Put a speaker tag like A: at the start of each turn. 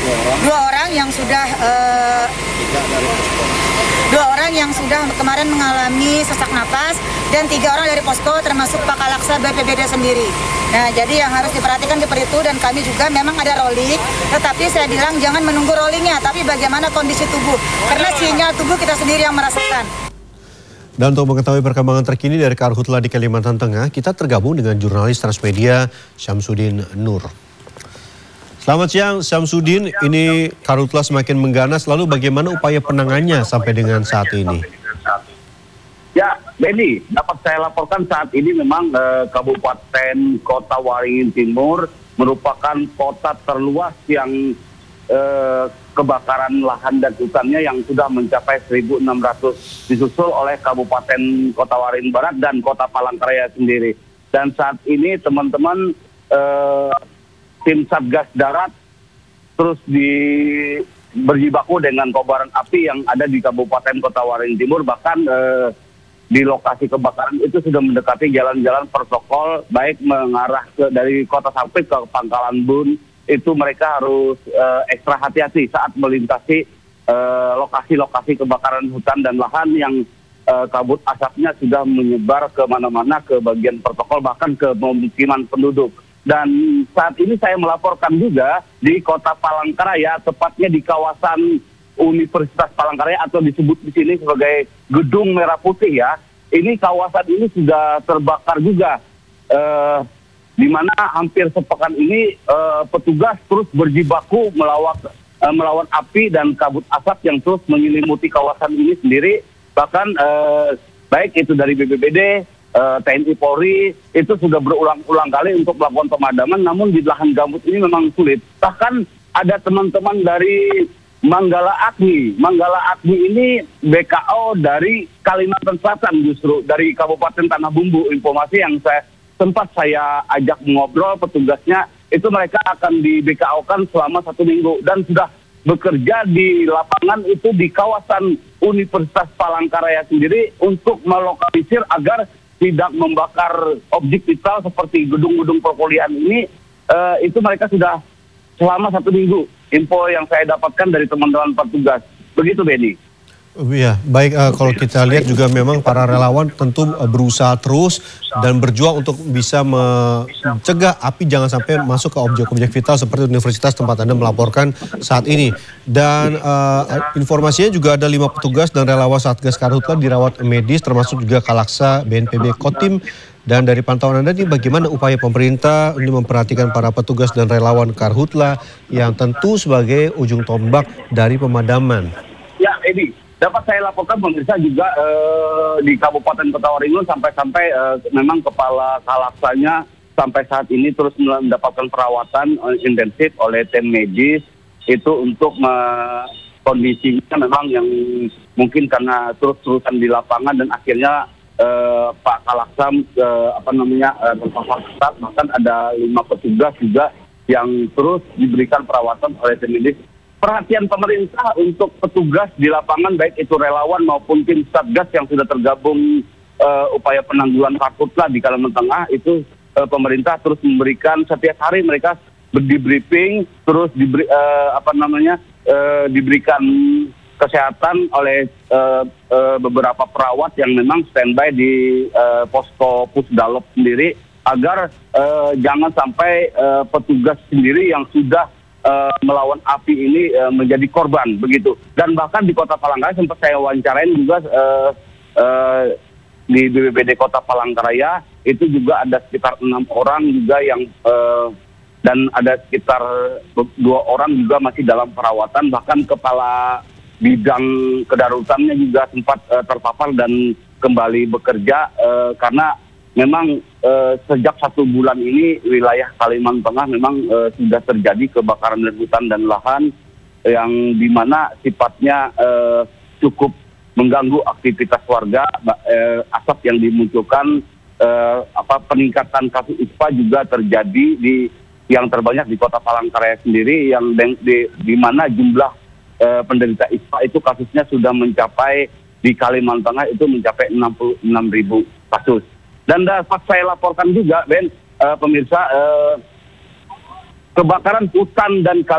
A: Dua orang yang sudah kemarin mengalami sesak napas dan 3 orang dari posko termasuk Pak Kalaksa BPBD sendiri. Nah, jadi yang harus diperhatikan seperti itu, dan kami juga memang ada rolling, tetapi saya bilang jangan menunggu rollingnya, tapi bagaimana kondisi tubuh, karena sinyal tubuh kita sendiri yang merasakan.
B: Dan untuk mengetahui perkembangan terkini dari Karhutla di Kalimantan Tengah, kita tergabung dengan jurnalis Transmedia Syamsuddin Nur. Selamat siang Syamsuddin, ini Karhutla semakin mengganas, lalu bagaimana upaya penanganannya sampai dengan saat ini?
C: Ya, Benny, dapat saya laporkan saat ini memang Kabupaten Kota Waringin Timur merupakan kota terluas yang kebakaran lahan dan hutannya yang sudah mencapai 1.600, disusul oleh Kabupaten Kota Waringin Barat dan Kota Palangkaraya sendiri. Dan saat ini teman-teman tim Satgas Darat terus berjibaku dengan kobaran api yang ada di Kabupaten Kota Waringin Timur, bahkan di lokasi kebakaran itu sudah mendekati jalan-jalan protokol, baik mengarah dari Kota Sampit ke Pangkalan Bun, itu mereka harus ekstra hati-hati saat melintasi lokasi-lokasi kebakaran hutan dan lahan yang kabut asapnya sudah menyebar ke mana-mana, ke bagian protokol, bahkan ke pemukiman penduduk. Dan saat ini saya melaporkan juga di Kota Palangkaraya, tepatnya di kawasan Universitas Palangkaraya atau disebut di sini sebagai Gedung Merah Putih ya. Ini kawasan ini sudah terbakar juga. Di mana hampir sepekan ini petugas terus berjibaku melawan api dan kabut asap yang terus menyelimuti kawasan ini sendiri. Bahkan baik itu dari BPBD, TNI Polri itu sudah berulang-ulang kali untuk melakukan pemadaman, namun di lahan gambut ini memang sulit. Bahkan ada teman-teman dari Manggala Agni ini BKO dari Kalimantan Selatan, justru dari Kabupaten Tanah Bumbu. Informasi yang sempat saya ajak mengobrol petugasnya, itu mereka akan di BKO-kan selama 1 minggu dan sudah bekerja di lapangan itu di kawasan Universitas Palangkaraya sendiri untuk melokalisir agar tidak membakar objek vital seperti gedung-gedung perkuliahan ini. Itu mereka sudah selama 1 minggu. Info yang saya dapatkan dari teman-teman petugas. Begitu, Benny.
B: Iya, baik, kalau kita lihat juga memang para relawan tentu berusaha terus dan berjuang untuk bisa mencegah api jangan sampai masuk ke objek-objek vital seperti universitas tempat Anda melaporkan saat ini. Dan informasinya juga ada 5 petugas dan relawan Satgas Karhutla dirawat medis, termasuk juga Kalaksa, BNPB, Kotim. Dan dari pantauan Anda ini bagaimana upaya pemerintah ini memperhatikan para petugas dan relawan Karhutla yang tentu sebagai ujung tombak dari pemadaman?
C: Ya, Edi, dapat saya laporkan pemirsa juga di Kabupaten Kota Waringin sampai memang kepala Kalaksanya sampai saat ini terus mendapatkan perawatan intensif oleh tim medis itu untuk kondisinya memang yang mungkin karena terus-terusan di lapangan dan akhirnya Pak Kalaksa terpapar ketat, bahkan ada 5 petugas juga yang terus diberikan perawatan oleh tim medis. Perhatian pemerintah untuk petugas di lapangan, baik itu relawan maupun tim Satgas yang sudah tergabung upaya penanggulangan Karhutla di Kalimantan Tengah, itu pemerintah terus memberikan setiap hari mereka di briefing, terus diberikan kesehatan oleh beberapa perawat yang memang standby di posko Pusdalop sendiri agar jangan sampai petugas sendiri yang sudah melawan api ini menjadi korban begitu. Dan bahkan di Kota Palangkaraya sempat saya wawancarain juga di BPBD Kota Palangkaraya itu juga ada sekitar 6 orang juga yang dan ada sekitar 2 orang juga masih dalam perawatan, bahkan kepala bidang kedaruratannya juga sempat terpapar dan kembali bekerja karena memang sejak 1 bulan ini wilayah Kalimantan Tengah memang sudah terjadi kebakaran hutan dan lahan yang dimana sifatnya cukup mengganggu aktivitas warga. Asap yang dimunculkan, peningkatan kasus ISPA juga terjadi yang terbanyak di Kota Palangkaraya sendiri, yang di mana jumlah penderita ISPA itu kasusnya sudah mencapai di Kalimantan Tengah itu mencapai 66.000 kasus. Dan dapat saya laporkan juga, Ben, pemirsa, kebakaran hutan dan